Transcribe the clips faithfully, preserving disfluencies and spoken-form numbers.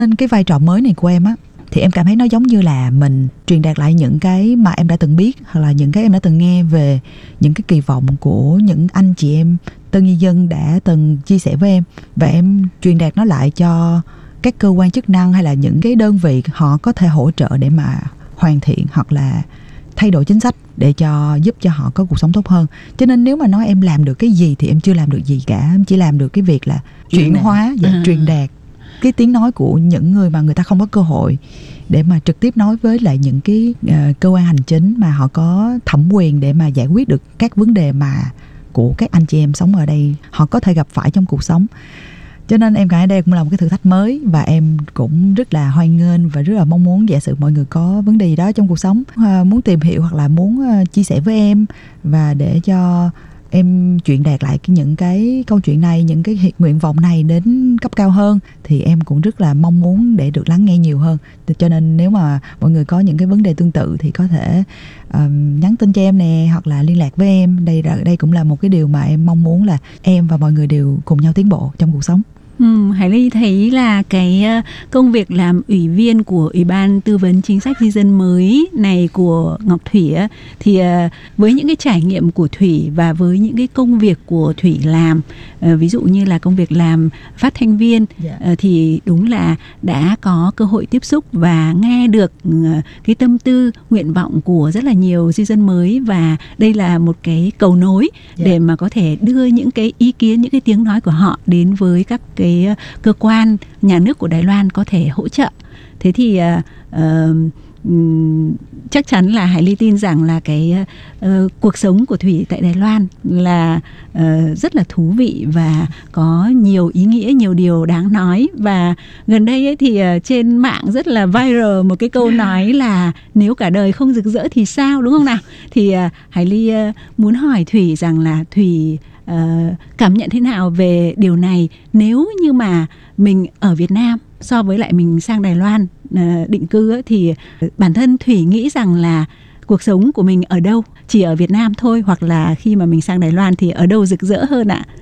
Nên cái vai trò mới này của em á, thì em cảm thấy nó giống như là mình truyền đạt lại những cái mà em đã từng biết, hoặc là những cái em đã từng nghe về những cái kỳ vọng của những anh chị em tân nhân dân đã từng chia sẻ với em, và em truyền đạt nó lại cho các cơ quan chức năng hay là những cái đơn vị họ có thể hỗ trợ để mà hoàn thiện hoặc là thay đổi chính sách để cho giúp cho họ có cuộc sống tốt hơn. Cho nên nếu mà nói em làm được cái gì thì em chưa làm được gì cả, em chỉ làm được cái việc là chuyển hóa và à. truyền đạt cái tiếng nói của những người mà người ta không có cơ hội để mà trực tiếp nói với lại những cái uh, cơ quan hành chính mà họ có thẩm quyền để mà giải quyết được các vấn đề mà của các anh chị em sống ở đây họ có thể gặp phải trong cuộc sống. Cho nên em cảm thấy đây cũng là một cái thử thách mới, và em cũng rất là hoan nghênh và rất là mong muốn giả sử mọi người có vấn đề gì đó trong cuộc sống, uh, muốn tìm hiểu hoặc là muốn uh, chia sẻ với em, và để cho em truyền đạt lại cái, những cái câu chuyện này, những cái nguyện vọng này đến cấp cao hơn, thì em cũng rất là mong muốn để được lắng nghe nhiều hơn. Cho nên nếu mà mọi người có những cái vấn đề tương tự thì có thể um, nhắn tin cho em nè, hoặc là liên lạc với em. Đây đây cũng là một cái điều mà em mong muốn là em và mọi người đều cùng nhau tiến bộ trong cuộc sống. Ừ, Hải Ly thấy là cái công việc làm ủy viên của Ủy ban tư vấn chính sách di dân mới này của Ngọc Thủy thì với những cái trải nghiệm của Thủy và với những cái công việc của Thủy làm, ví dụ như là công việc làm phát thanh viên, yeah. thì đúng là đã có cơ hội tiếp xúc và nghe được cái tâm tư, nguyện vọng của rất là nhiều di dân mới, và đây là một cái cầu nối yeah. để mà có thể đưa những cái ý kiến, những cái tiếng nói của họ đến với các cái cơ quan nhà nước của Đài Loan có thể hỗ trợ. Thế thì uh, uh, chắc chắn là Hải Ly tin rằng là cái uh, cuộc sống của Thủy tại Đài Loan là uh, rất là thú vị và có nhiều ý nghĩa, nhiều điều đáng nói. Và gần đây ấy thì uh, trên mạng rất là viral một cái câu nói là nếu cả đời không rực rỡ thì sao, đúng không nào? Thì uh, Hải Ly uh, muốn hỏi Thủy rằng là Thủy Uh, cảm nhận thế nào về điều này, nếu như mà mình ở Việt Nam so với lại mình sang Đài Loan uh, định cư ấy, thì bản thân Thủy nghĩ rằng là cuộc sống của mình ở đâu, chỉ ở Việt Nam thôi, hoặc là khi mà mình sang Đài Loan thì ở đâu rực rỡ hơn ạ?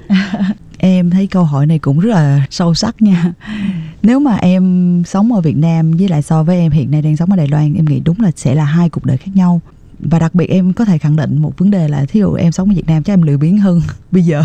Em thấy câu hỏi này cũng rất là sâu sắc nha. Nếu mà em sống ở Việt Nam với lại so với em hiện nay đang sống ở Đài Loan, em nghĩ đúng là sẽ là hai cuộc đời khác nhau. Và đặc biệt em có thể khẳng định một vấn đề là thí dụ em sống ở Việt Nam chắc em lười biếng hơn bây giờ.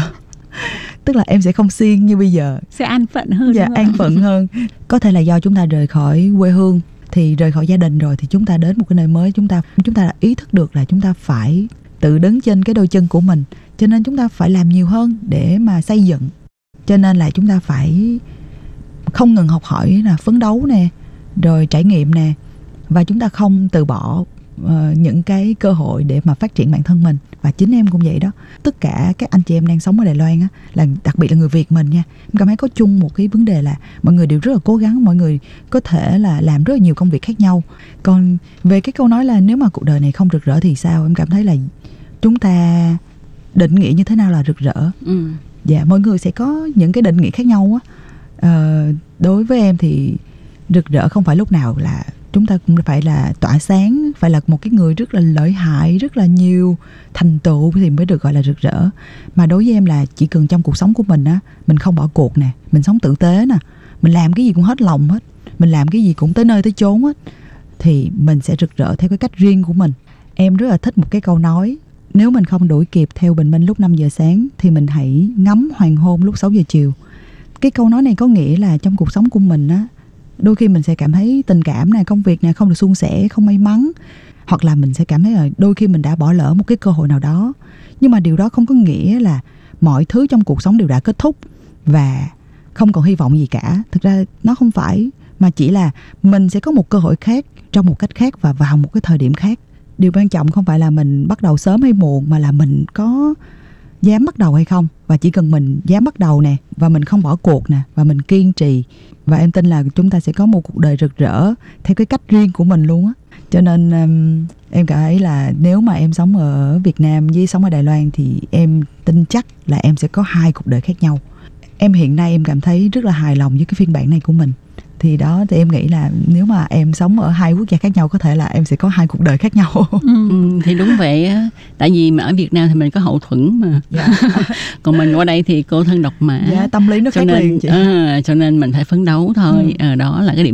Tức là em sẽ không siêng như bây giờ, sẽ an phận hơn. Dạ, an phận hơn. Có thể là do chúng ta rời khỏi quê hương, thì rời khỏi gia đình rồi thì chúng ta đến một cái nơi mới, chúng ta chúng ta đã ý thức được là chúng ta phải tự đứng trên cái đôi chân của mình, cho nên chúng ta phải làm nhiều hơn để mà xây dựng. Cho nên là chúng ta phải không ngừng học hỏi nè, phấn đấu nè, rồi trải nghiệm nè, và chúng ta không từ bỏ uh, những cái cơ hội để mà phát triển bản thân mình. Và chính em cũng vậy đó. Tất cả các anh chị em đang sống ở Đài Loan á, là đặc biệt là người Việt mình nha, em cảm thấy có chung một cái vấn đề là mọi người đều rất là cố gắng, mọi người có thể là làm rất là nhiều công việc khác nhau. Còn về cái câu nói là nếu mà cuộc đời này không rực rỡ thì sao, em cảm thấy là chúng ta định nghĩa như thế nào là rực rỡ. Ừ. Dạ, mọi người sẽ có những cái định nghĩa khác nhau á. Ờ, đối với em thì rực rỡ không phải lúc nào là chúng ta cũng phải là tỏa sáng, phải là một cái người rất là lợi hại, rất là nhiều thành tựu thì mới được gọi là rực rỡ. Mà đối với em là chỉ cần trong cuộc sống của mình á, mình không bỏ cuộc nè, mình sống tử tế nè, mình làm cái gì cũng hết lòng hết, mình làm cái gì cũng tới nơi tới chốn hết, thì mình sẽ rực rỡ theo cái cách riêng của mình. Em rất là thích một cái câu nói: nếu mình không đuổi kịp theo bình minh lúc năm giờ sáng thì mình hãy ngắm hoàng hôn lúc sáu giờ chiều. Cái câu nói này có nghĩa là trong cuộc sống của mình á, đôi khi mình sẽ cảm thấy tình cảm này, công việc này không được suôn sẻ, không may mắn, hoặc là mình sẽ cảm thấy là đôi khi mình đã bỏ lỡ một cái cơ hội nào đó. Nhưng mà điều đó không có nghĩa là mọi thứ trong cuộc sống đều đã kết thúc và không còn hy vọng gì cả. Thực ra nó không phải, mà chỉ là mình sẽ có một cơ hội khác trong một cách khác và vào một cái thời điểm khác. Điều quan trọng không phải là mình bắt đầu sớm hay muộn, mà là mình có dám bắt đầu hay không. Và chỉ cần mình dám bắt đầu nè, và mình không bỏ cuộc nè, và mình kiên trì, và em tin là chúng ta sẽ có một cuộc đời rực rỡ theo cái cách riêng của mình luôn á. Cho nên um, em cảm thấy là nếu mà em sống ở Việt Nam với sống ở Đài Loan thì em tin chắc là em sẽ có hai cuộc đời khác nhau. Em hiện nay em cảm thấy rất là hài lòng với cái phiên bản này của mình. Thì đó, thì em nghĩ là nếu mà em sống ở hai quốc gia khác nhau, có thể là em sẽ có hai cuộc đời khác nhau. Ừ. Ừ, thì đúng vậy á. Tại vì mà ở Việt Nam thì mình có hậu thuẫn mà. Dạ. Còn mình qua đây thì cô thân độc mã. Dạ, tâm lý nó cho khác nên, liền chị. À, cho nên mình phải phấn đấu thôi. Ừ. À, đó là cái điểm